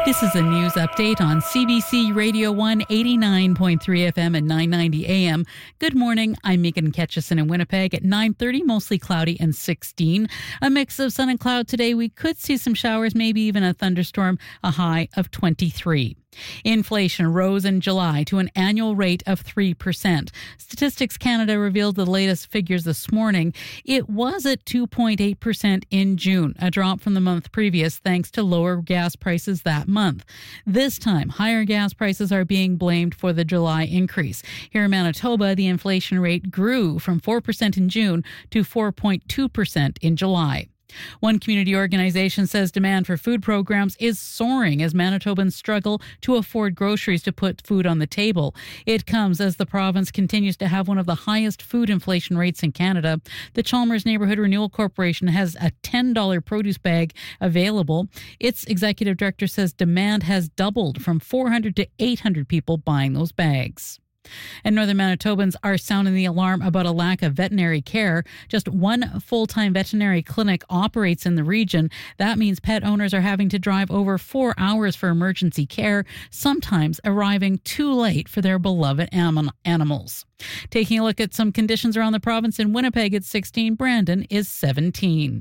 This is a news update on CBC Radio 1, 89.3 FM and 990 AM. Good morning. I'm Megan Ketchison in Winnipeg at 9:30, mostly cloudy and 16. A mix of sun and cloud today. We could see some showers, maybe even a thunderstorm, a high of 23. Inflation rose in July to an annual rate of 3%. Statistics Canada revealed the latest figures this morning. It was at 2.8% in June, a drop from the month previous thanks to lower gas prices that month. This time, higher gas prices are being blamed for the July increase. Here in Manitoba, the inflation rate grew from 4% in June to 4.2% in July. One community organization says demand for food programs is soaring as Manitobans struggle to afford groceries to put food on the table. It comes as the province continues to have one of the highest food inflation rates in Canada. The Chalmers Neighbourhood Renewal Corporation has a $10 produce bag available. Its executive director says demand has doubled from 400 to 800 people buying those bags. And Northern Manitobans are sounding the alarm about a lack of veterinary care. Just one full-time veterinary clinic operates in the region. That means pet owners are having to drive over 4 hours for emergency care, sometimes arriving too late for their beloved animals. Taking a look at some conditions around the province, in Winnipeg it's 16, Brandon is 17.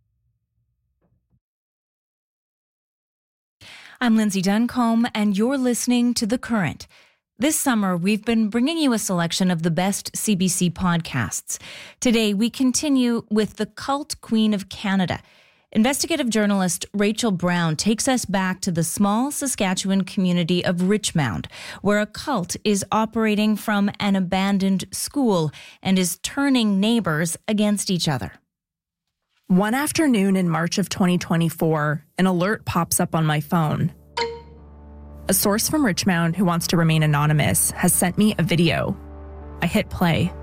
I'm Lindsay Duncombe, and you're listening to The Current. This summer, we've been bringing you a selection of the best CBC podcasts. Today, we continue with The Cult Queen of Canada. Investigative journalist Rachel Brown takes us back to the small Saskatchewan community of Richmond, where a cult is operating from an abandoned school and is turning neighbors against each other. One afternoon in March of 2024, an alert pops up on my phone. A source from Richmond who wants to remain anonymous has sent me a video. I hit play.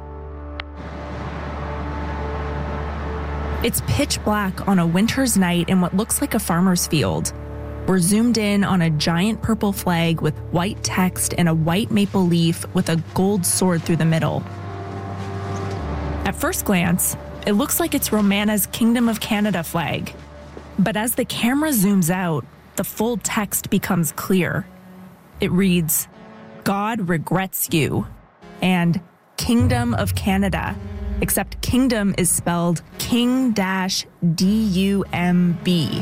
It's pitch black on a winter's night in what looks like a farmer's field. We're zoomed in on a giant purple flag with white text and a white maple leaf with a gold sword through the middle. At first glance, it looks like it's Romana's Kingdom of Canada flag. But as the camera zooms out, the full text becomes clear. It reads, "God regrets you," and Kingdom of Canada, except kingdom is spelled King-D-U-M-B.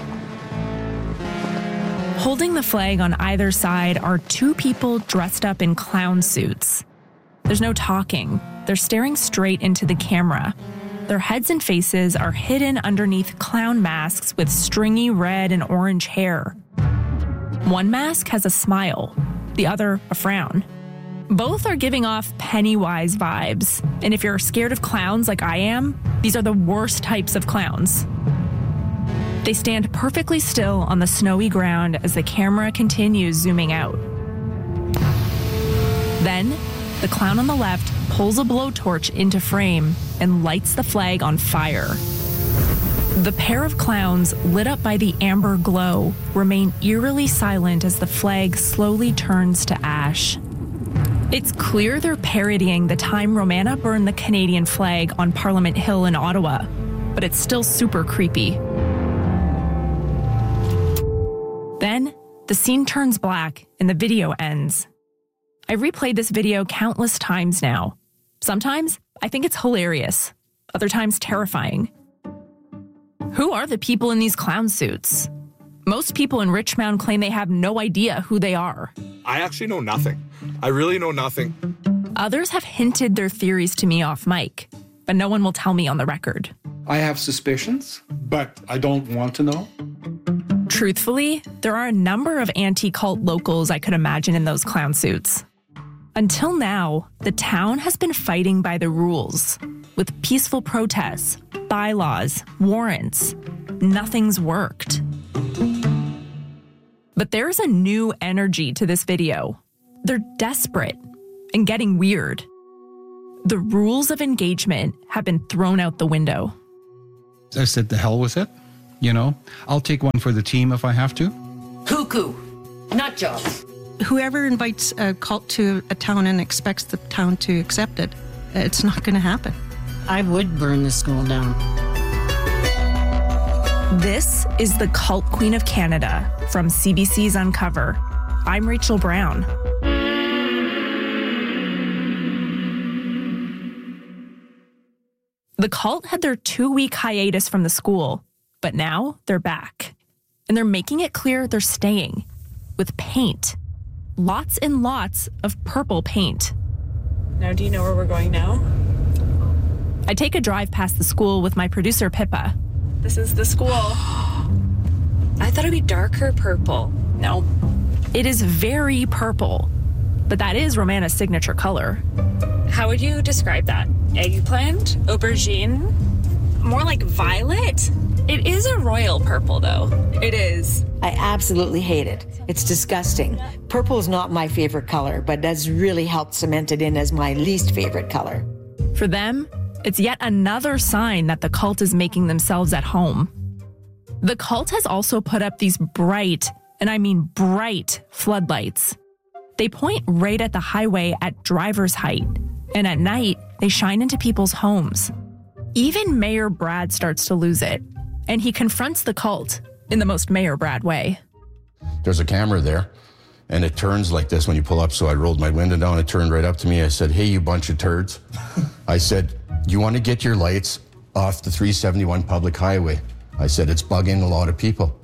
Holding the flag on either side are two people dressed up in clown suits. There's no talking. They're staring straight into the camera. Their heads and faces are hidden underneath clown masks with stringy red and orange hair. One mask has a smile, the other a frown. Both are giving off Pennywise vibes, and if you're scared of clowns like I am, these are the worst types of clowns. They stand perfectly still on the snowy ground as the camera continues zooming out. Then, the clown on the left pulls a blowtorch into frame and lights the flag on fire. The pair of clowns, lit up by the amber glow, remain eerily silent as the flag slowly turns to ash. It's clear they're parodying the time Romana burned the Canadian flag on Parliament Hill in Ottawa, but it's still super creepy. Then, the scene turns black and the video ends. I've replayed this video countless times now. Sometimes, I think it's hilarious. Other times, terrifying. Who are the people in these clown suits? Most people in Richmond claim they have no idea who they are. I actually know nothing. I really know nothing. Others have hinted their theories to me off mic, but no one will tell me on the record. I have suspicions, but I don't want to know. Truthfully, there are a number of anti-cult locals I could imagine in those clown suits. Until now, the town has been fighting by the rules, with peaceful protests, bylaws, warrants. Nothing's worked. But there's a new energy to this video. They're desperate and getting weird. The rules of engagement have been thrown out the window. I said, the hell with it. You know, I'll take one for the team if I have to. Cuckoo, nut jobs. Whoever invites a cult to a town and expects the town to accept it, it's not going to happen. I would burn the school down. This is the Cult Queen of Canada from CBC's Uncover. I'm Rachel Brown. The cult had their 2-week hiatus from the school, but now they're back. And they're making it clear they're staying with paint. Lots and lots of purple paint. Now, do you know where we're going now? I take a drive past the school with my producer, Pippa. This is the school. I thought it'd be darker purple. No. It is very purple, but that is Romana's signature color. How would you describe that? Eggplant? Aubergine? More like violet? It is a royal purple, though. It is. I absolutely hate it. It's disgusting. Purple is not my favorite color, but that's really helped cement it in as my least favorite color. For them, it's yet another sign that the cult is making themselves at home. The cult has also put up these bright, and I mean bright, floodlights. They point right at the highway at driver's height, and at night, they shine into people's homes. Even Mayor Brad starts to lose it, and he confronts the cult in the most Mayor Brad way. There's a camera there, and it turns like this when you pull up, so I rolled my window down, it turned right up to me. I said, "Hey, you bunch of turds." I said, "You want to get your lights off the 371 public highway." I said, "It's bugging a lot of people."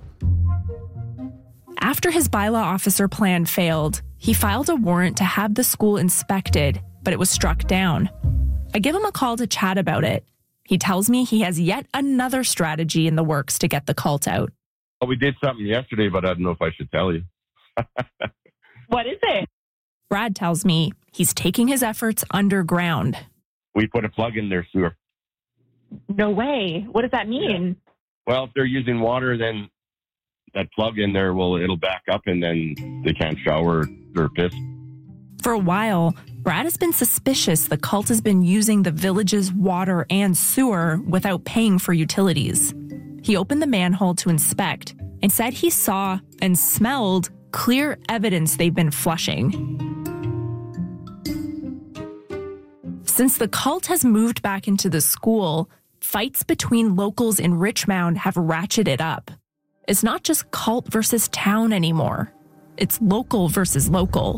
After his bylaw officer plan failed, he filed a warrant to have the school inspected, but it was struck down. I give him a call to chat about it. He tells me he has yet another strategy in the works to get the cult out. Well, we did something yesterday, but I don't know if I should tell you. What is it? Brad tells me he's taking his efforts underground. We put a plug in their sewer. No way. What does that mean? Well, if they're using water, then that plug in there, it'll back up and then they can't shower or piss. For a while, Brad has been suspicious the cult has been using the village's water and sewer without paying for utilities. He opened the manhole to inspect and said he saw and smelled clear evidence they've been flushing. Since the cult has moved back into the school, fights between locals in Richmond have ratcheted up. It's not just cult versus town anymore. It's local versus local.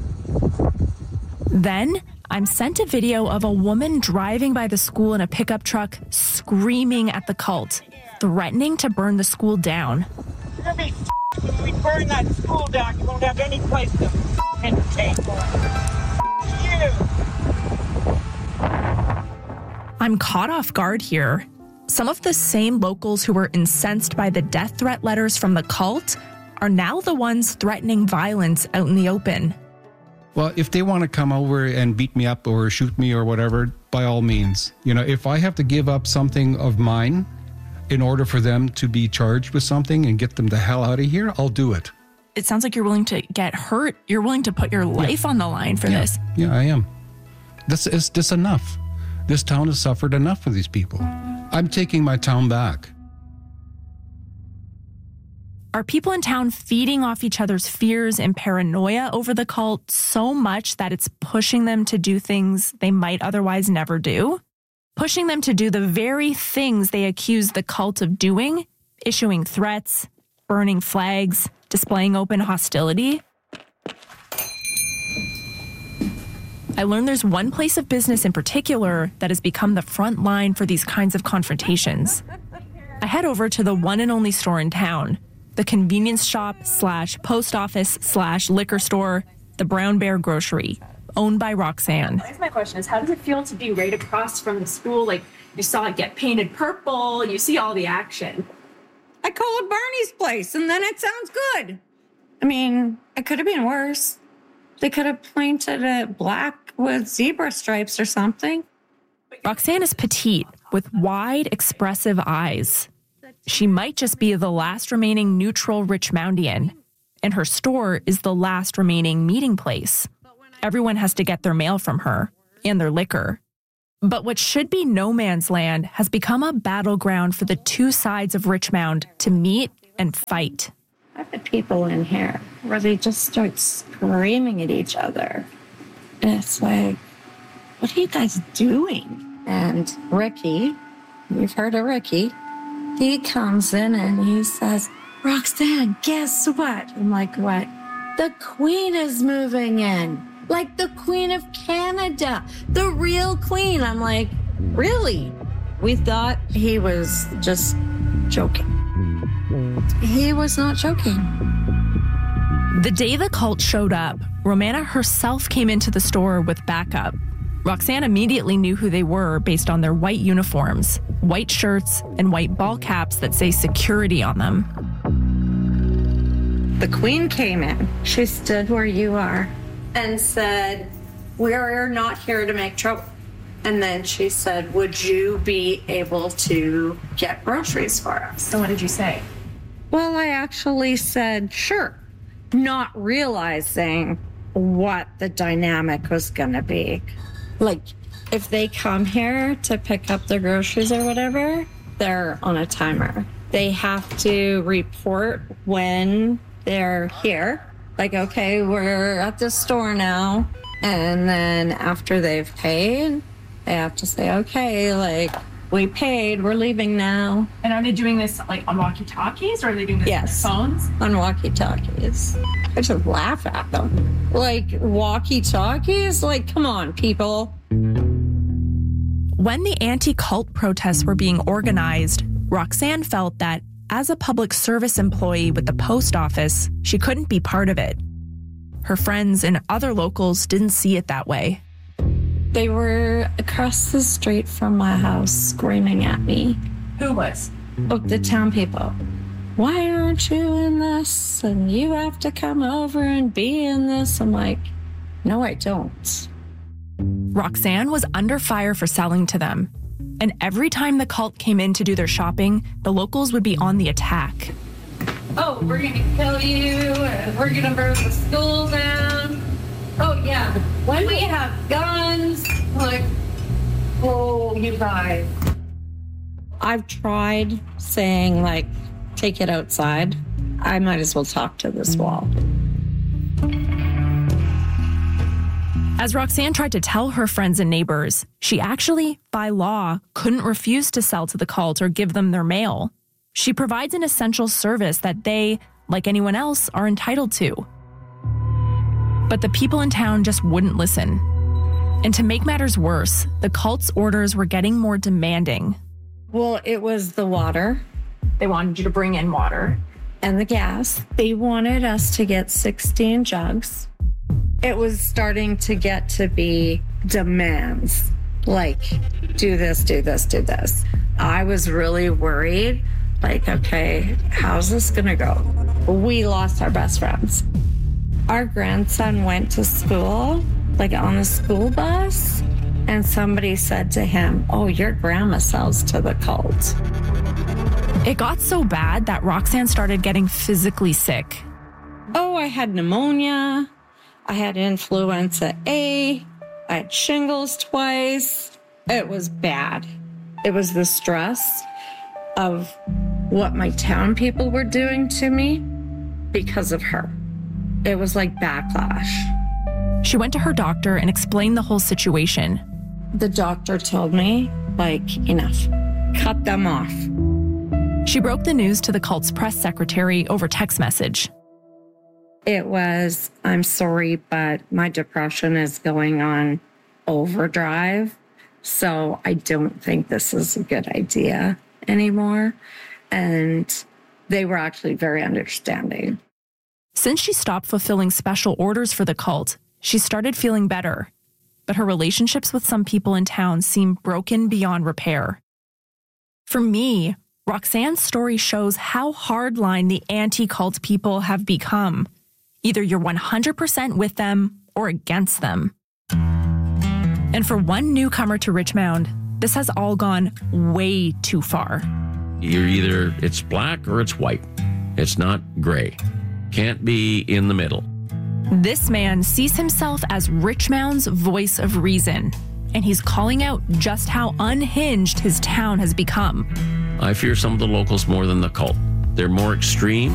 Then, I'm sent a video of a woman driving by the school in a pickup truck, screaming at the cult, threatening to burn the school down. You're gonna be when we burn that school down, you won't have any place to entertain for. I'm caught off guard here. Some of the same locals who were incensed by the death threat letters from the cult are now the ones threatening violence out in the open. Well, if they want to come over and beat me up or shoot me or whatever, by all means. You know, if I have to give up something of mine in order for them to be charged with something and get them the hell out of here, I'll do it. It sounds like you're willing to get hurt. You're willing to put your life on the line for this. Yeah, I am. This is enough. This town has suffered enough for these people. I'm taking my town back. Are people in town feeding off each other's fears and paranoia over the cult so much that it's pushing them to do things they might otherwise never do? Pushing them to do the very things they accuse the cult of doing? Issuing threats, burning flags, displaying open hostility? I learned there's one place of business in particular that has become the front line for these kinds of confrontations. I head over to the one and only store in town, the convenience shop / post office / liquor store, the Brown Bear Grocery, owned by Roxanne. That's my question is, how does it feel to be right across from the school? Like, you saw it get painted purple, you see all the action. I call it Barney's place, and then it sounds good. I mean, it could have been worse. They could have painted it black with zebra stripes or something. Roxanne is petite, with wide, expressive eyes. She might just be the last remaining neutral Richmondian, and her store is the last remaining meeting place. Everyone has to get their mail from her, and their liquor. But what should be no man's land has become a battleground for the two sides of Richmond to meet and fight. I've had people in here where they just start screaming at each other. And it's like, what are you guys doing? And Ricky, we've heard of Ricky, He comes in and he says, Roxanne, guess what? I'm like, what? The Queen is moving in. Like the Queen of Canada, the real Queen. I'm like, really? We thought he was just joking. He was not joking. The day the cult showed up, Romana herself came into the store with backup. Roxanne immediately knew who they were based on their white uniforms, white shirts, and white ball caps that say security on them. The Queen came in. She stood where you are and said, we're not here to make trouble. And then she said, would you be able to get groceries for us? So what did you say? Well, I actually said, sure, not realizing what the dynamic was going to be. Like, if they come here to pick up their groceries or whatever, they're on a timer. They have to report when they're here. Like, okay, we're at the store now. And then after they've paid, they have to say, okay, like, we paid, we're leaving now. And are they doing this like on walkie-talkies, or are they doing this on their phones? On walkie-talkies. I just laugh at them. Like, walkie-talkies? Like, come on, people. When the anti-cult protests were being organized, Roxanne felt that as a public service employee with the post office, she couldn't be part of it. Her friends and other locals didn't see it that way. They were across the street from my house screaming at me. Who was? Oh, the town people. Why aren't you in this? And you have to come over and be in this. I'm like, no, I don't. Roxanne was under fire for selling to them. And every time the cult came in to do their shopping, the locals would be on the attack. Oh, we're going to kill you. And we're going to burn the school down. Oh, yeah. When we have guns, like, oh, you guys. I've tried saying, like, take it outside. I might as well talk to this wall. As Roxanne tried to tell her friends and neighbors, she actually, by law, couldn't refuse to sell to the cult or give them their mail. She provides an essential service that they, like anyone else, are entitled to. But the people in town just wouldn't listen. And to make matters worse, the cult's orders were getting more demanding. Well, it was the water. They wanted you to bring in water. And the gas. They wanted us to get 16 jugs. It was starting to get to be demands. Like, do this, do this, do this. I was really worried. Like, okay, how's this gonna go? We lost our best friends. Our grandson went to school, like on the school bus, and somebody said to him, oh, your grandma sells to the cult. It got so bad that Roxanne started getting physically sick. Oh, I had pneumonia. I had influenza A. I had shingles twice. It was bad. It was the stress of what my town people were doing to me because of her. It was like backlash. She went to her doctor and explained the whole situation. The doctor told me, like, enough. Cut them off. She broke the news to the cult's press secretary over text message. It was, I'm sorry, but my depression is going on overdrive, so I don't think this is a good idea anymore. And they were actually very understanding. Since she stopped fulfilling special orders for the cult, she started feeling better. But her relationships with some people in town seemed broken beyond repair. For me, Roxanne's story shows how hardline the anti-cult people have become. Either you're 100% with them or against them. And for one newcomer to Richmond, this has all gone way too far. You're either it's black or it's white. It's not gray. Can't be in the middle. This man sees himself as Richmond's voice of reason, and he's calling out just how unhinged his town has become. I fear some of the locals more than the cult. They're more extreme.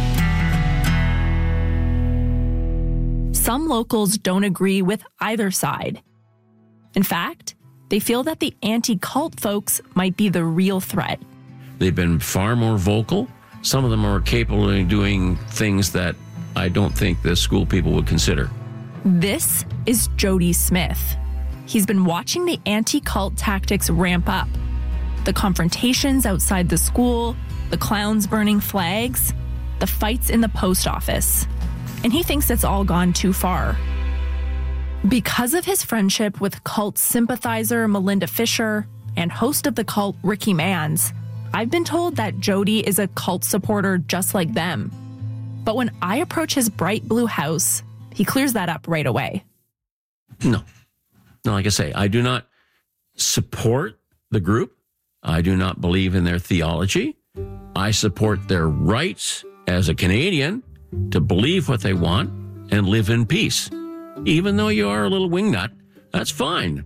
Some locals don't agree with either side. In fact, they feel that the anti-cult folks might be the real threat. They've been far more vocal. Some of them are capable of doing things that I don't think the school people would consider. This is Jody Smith. He's been watching the anti-cult tactics ramp up. The confrontations outside the school, the clowns burning flags, the fights in the post office. And he thinks it's all gone too far. Because of his friendship with cult sympathizer Melinda Fisher and host of the cult Ricky Manns, I've been told that Jody is a cult supporter just like them. But when I approach his bright blue house, he clears that up right away. No, like I say, I do not support the group. I do not believe in their theology. I support their rights as a Canadian to believe what they want and live in peace. Even though you are a little wingnut, that's fine.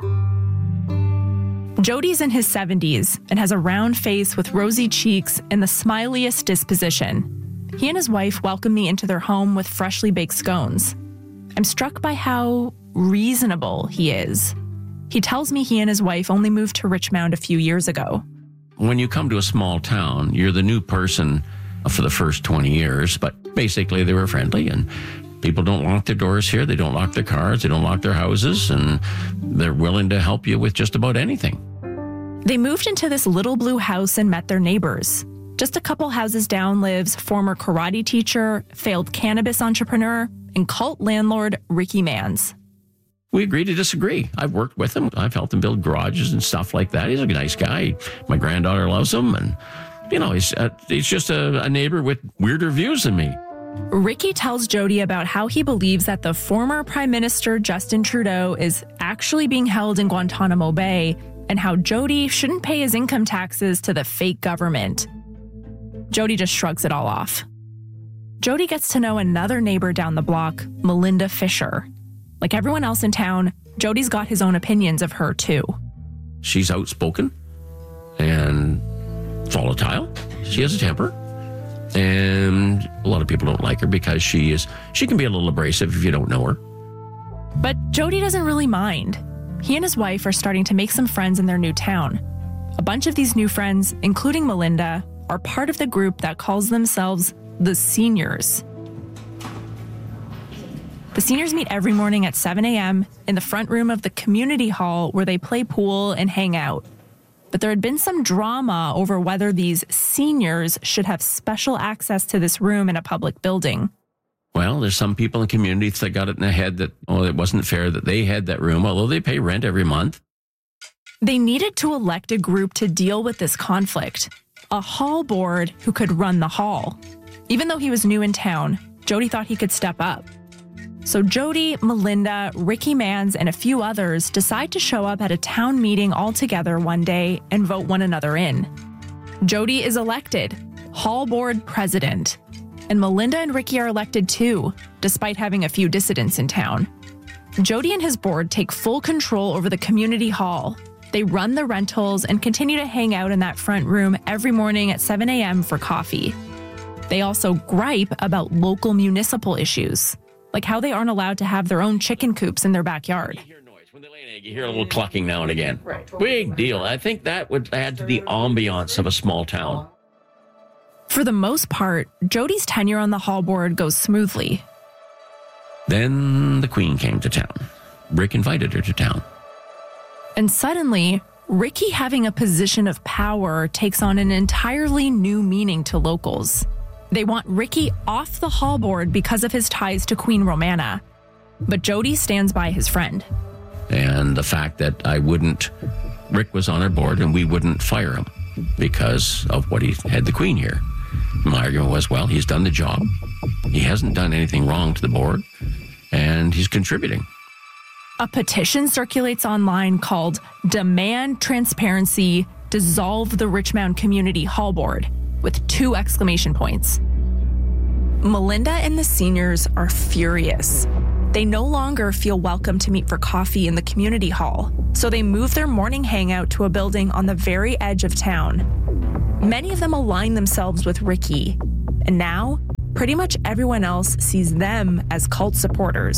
Jody's in his 70s and has a round face with rosy cheeks and the smiliest disposition. He and his wife welcome me into their home with freshly baked scones. I'm struck by how reasonable he is. He tells me he and his wife only moved to Richmond a few years ago. When you come to a small town, you're the new person for the first 20 years, but basically they were friendly, and people don't lock their doors here. They don't lock their cars. They don't lock their houses, and they're willing to help you with just about anything. They moved into this little blue house and met their neighbors. Just a couple houses down lives former karate teacher, failed cannabis entrepreneur, and cult landlord Ricky Manns. We agree to disagree. I've worked with him. I've helped him build garages and stuff like that. He's a nice guy. My granddaughter loves him, and he's just a neighbor with weirder views than me. Ricky tells Jody about how he believes that the former Prime Minister Justin Trudeau is actually being held in Guantanamo Bay, and how Jody shouldn't pay his income taxes to the fake government. Jody just shrugs it all off. Jody gets to know another neighbor down the block, Melinda Fisher. Like everyone else in town, Jody's got his own opinions of her too. She's outspoken and volatile. She has a temper. And a lot of people don't like her because she can be a little abrasive if you don't know her. But Jody doesn't really mind. He and his wife are starting to make some friends in their new town. A bunch of these new friends, including Melinda, are part of the group that calls themselves the Seniors. The Seniors meet every morning at 7 a.m. in the front room of the community hall where they play pool and hang out. But there had been some drama over whether these seniors should have special access to this room in a public building. Well, there's some people in the community that got it in their head that, it wasn't fair that they had that room, although they pay rent every month. They needed to elect a group to deal with this conflict, a hall board who could run the hall. Even though he was new in town, Jody thought he could step up. So Jody, Melinda, Ricky Manns, and a few others decide to show up at a town meeting all together one day and vote one another in. Jody is elected hall board president, and Melinda and Ricky are elected too, despite having a few dissidents in town. Jody and his board take full control over the community hall. They run the rentals and continue to hang out in that front room every morning at 7 a.m. for coffee. They also gripe about local municipal issues, like how they aren't allowed to have their own chicken coops in their backyard. When they lay an egg, you hear a little clucking now and again. Right. Big deal. I think that would add to the ambiance of a small town. For the most part, Jody's tenure on the hall board goes smoothly. Then the Queen came to town. Rick invited her to town. And suddenly, Ricky having a position of power takes on an entirely new meaning to locals. They want Ricky off the hall board because of his ties to Queen Romana. But Jody stands by his friend. And the fact that Rick was on our board and we wouldn't fire him because of what he had the Queen here. My argument was, well, he's done the job. He hasn't done anything wrong to the board, and he's contributing. A petition circulates online called Demand Transparency, Dissolve the Richmond Community Hall Board, with 2 exclamation points. Melinda and the Seniors are furious. They no longer feel welcome to meet for coffee in the community hall, so they move their morning hangout to a building on the very edge of town. Many of them align themselves with Ricky, and now pretty much everyone else sees them as cult supporters.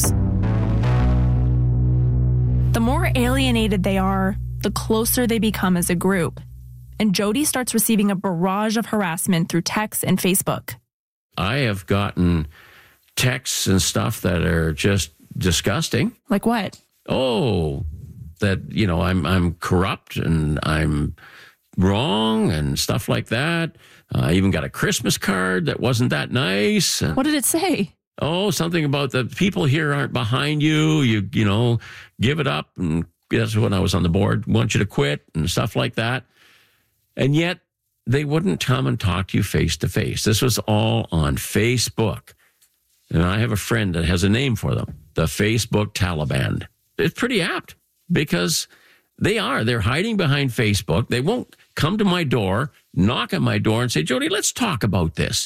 The more alienated they are, the closer they become as a group. and Jody starts receiving a barrage of harassment through text and Facebook. I have gotten texts and stuff that are just disgusting. Like what? Oh, that, I'm corrupt and I'm wrong and stuff like that. I even got a Christmas card that wasn't that nice. What did it say? Oh, something about the people here aren't behind you. You give it up. And that's when I was on the board. Want you to quit and stuff like that. And yet they wouldn't come and talk to you face to face. This was all on Facebook. And I have a friend that has a name for them, the Facebook Taliban. It's pretty apt because they're hiding behind Facebook. They won't come to my door, knock on my door and say, Jody, let's talk about this.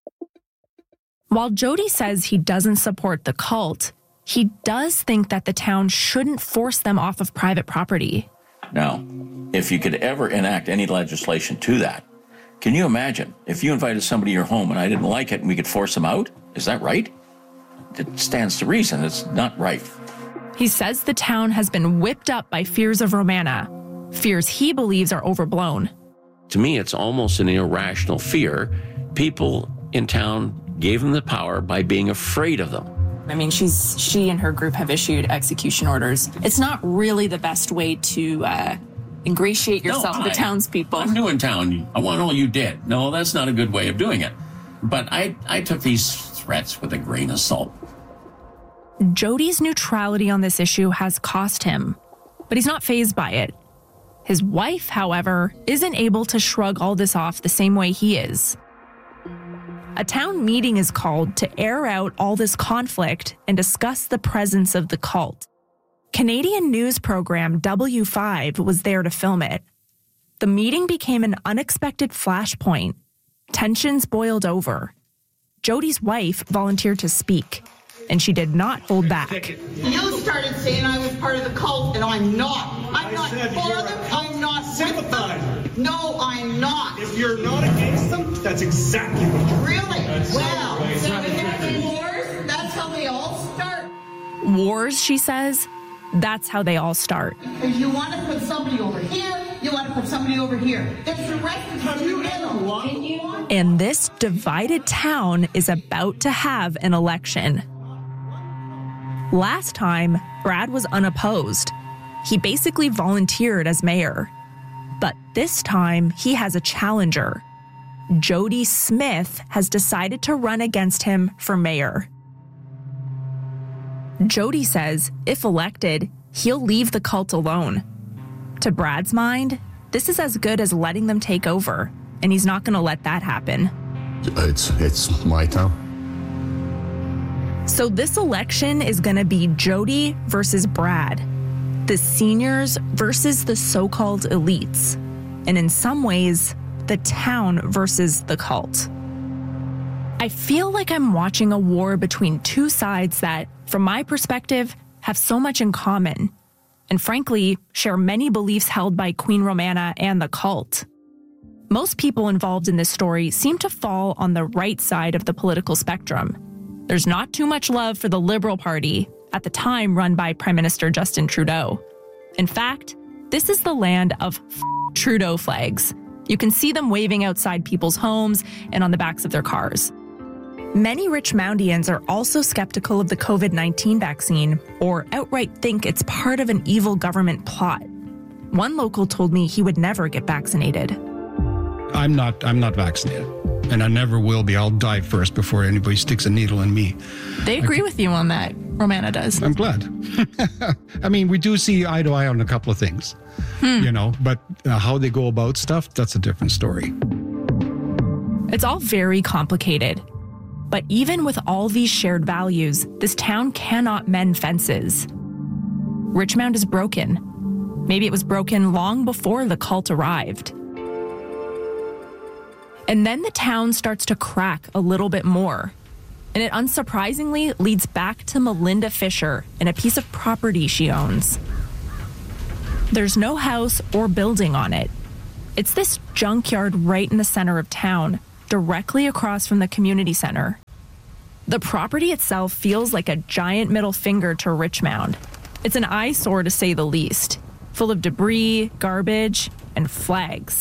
While Jody says he doesn't support the cult, he does think that the town shouldn't force them off of private property. Now, if you could ever enact any legislation to that, can you imagine if you invited somebody to your home and I didn't like it and we could force them out? Is that right? It stands to reason. It's not right. He says the town has been whipped up by fears of Romana, fears he believes are overblown. To me, it's almost an irrational fear. People in town gave them the power by being afraid of them. I mean, she and her group have issued execution orders. It's not really the best way to ingratiate yourself with the townspeople. I'm new in town. I want all you did. No, that's not a good way of doing it. But I took these threats with a grain of salt. Jody's neutrality on this issue has cost him, but he's not fazed by it. His wife, however, isn't able to shrug all this off the same way he is. A town meeting is called to air out all this conflict and discuss the presence of the cult. Canadian news program W5 was there to film it. The meeting became an unexpected flashpoint. Tensions boiled over. Jody's wife volunteered to speak, and she did not hold back. You started saying I was part of the cult, and I'm not. I'm not for them. I'm not sympathizer. No, I'm not. If you're not against them, that's exactly what you're. Really? Well, so if there's wars, that's how they all start. Wars, she says, that's how they all start. If you want to put somebody over here, you want to put somebody over here. It's the rest of the middle. And this divided town is about to have an election. Last time, Brad was unopposed. He basically volunteered as mayor. But this time, he has a challenger. Jody Smith has decided to run against him for mayor. Jody says, if elected, he'll leave the cult alone. To Brad's mind, this is as good as letting them take over, and he's not going to let that happen. It's my town. So this election is going to be Jody versus Brad, the seniors versus the so-called elites, and in some ways, the town versus the cult. I feel like I'm watching a war between two sides that, from my perspective, have so much in common, and frankly, share many beliefs held by Queen Romana and the cult. Most people involved in this story seem to fall on the right side of the political spectrum. There's not too much love for the Liberal Party, at the time run by Prime Minister Justin Trudeau. In fact, this is the land of Trudeau flags. You can see them waving outside people's homes and on the backs of their cars. Many Richmoundians are also skeptical of the COVID-19 vaccine or outright think it's part of an evil government plot. One local told me he would never get vaccinated. I'm not vaccinated, and I never will be. I'll die first before anybody sticks a needle in me. They agree with you on that. Romana does. I'm glad. I mean, we do see eye to eye on a couple of things, but how they go about stuff, that's a different story. It's all very complicated. But even with all these shared values, this town cannot mend fences. Richmond is broken. Maybe it was broken long before the cult arrived. And then the town starts to crack a little bit more. And it unsurprisingly leads back to Melinda Fisher and a piece of property she owns. There's no house or building on it. It's this junkyard right in the center of town, directly across from the community center. The property itself feels like a giant middle finger to Richmond. It's an eyesore to say the least, full of debris, garbage, and flags.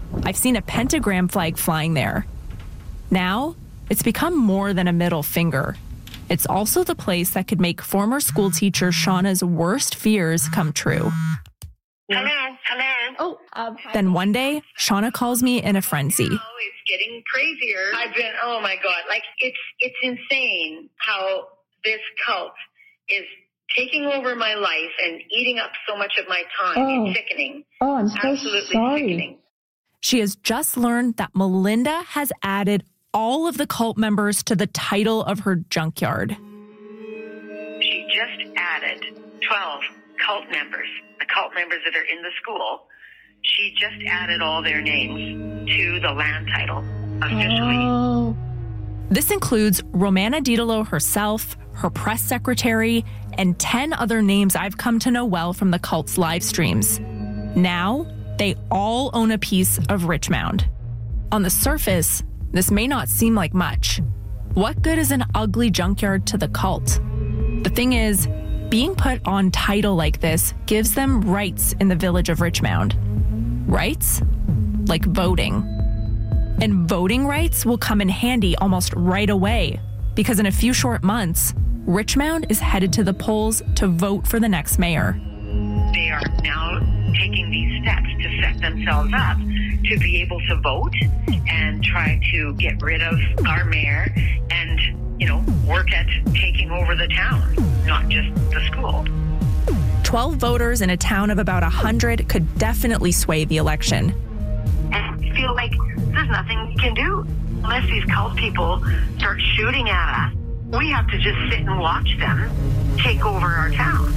I've seen a pentagram flag flying there. Now, it's become more than a middle finger. It's also the place that could make former school teacher Shauna's worst fears come true. Hello. Oh. Then one day, Shauna calls me in a frenzy. It's getting crazier. Oh my God, like it's insane how this cult is taking over my life and eating up so much of my time. It's sickening. Oh, I'm so absolutely sorry. Sickening. She has just learned that Melinda has added all of the cult members to the title of her junkyard. She just added 12 cult members, the cult members that are in the school. She just added all their names to the land title officially. Oh. This includes Romana Didelot herself, her press secretary, and 10 other names I've come to know well from the cult's live streams. Now, they all own a piece of Richmond. On the surface, this may not seem like much. What good is an ugly junkyard to the cult? The thing is, being put on title like this gives them rights in the village of Richmond. Rights? Like voting. And voting rights will come in handy almost right away, because in a few short months, Richmond is headed to the polls to vote for the next mayor. They are now taking these steps to set themselves up to be able to vote and try to get rid of our mayor and, work at taking over the town, not just the school. 12 voters in a town of about 100 could definitely sway the election. And I feel like there's nothing we can do unless these cult people start shooting at us. We have to just sit and watch them take over our town.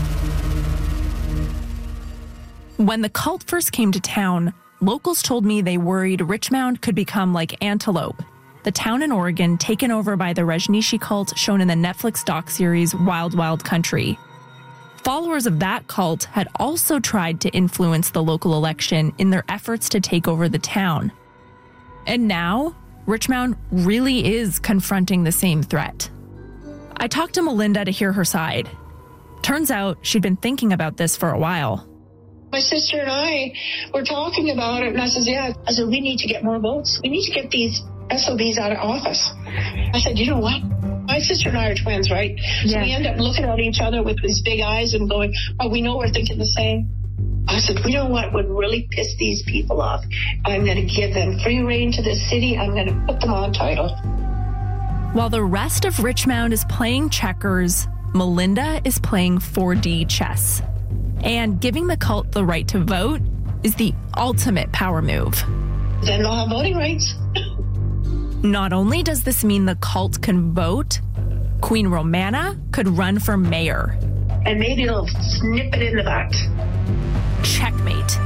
When the cult first came to town, locals told me they worried Richmond could become like Antelope, the town in Oregon taken over by the Rajneeshi cult shown in the Netflix docuseries Wild Wild Country. Followers of that cult had also tried to influence the local election in their efforts to take over the town. And now, Richmond really is confronting the same threat. I talked to Melinda to hear her side. Turns out she'd been thinking about this for a while. My sister and I were talking about it, and I said, we need to get more votes. We need to get these SOBs out of office. I said, you know what? My sister and I are twins, right? So we end up looking at each other with these big eyes and going, we know we're thinking the same. I said, you know what would really piss these people off? I'm going to give them free reign to the city. I'm going to put them on title. While the rest of Richmond is playing checkers, Melinda is playing 4D chess. And giving the cult the right to vote is the ultimate power move. Then they'll have voting rights. Not only does this mean the cult can vote, Queen Romana could run for mayor. And maybe they'll snip it in the butt. Checkmate.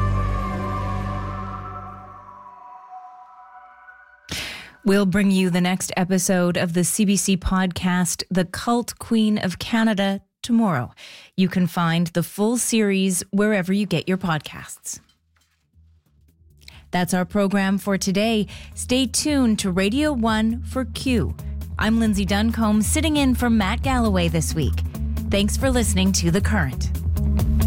We'll bring you the next episode of the CBC podcast, The Cult Queen of Canada, tomorrow. You can find the full series wherever you get your podcasts. That's our program for today. Stay tuned to Radio 1 for Q. I'm Lindsay Duncombe, sitting in for Matt Galloway this week. Thanks for listening to The Current.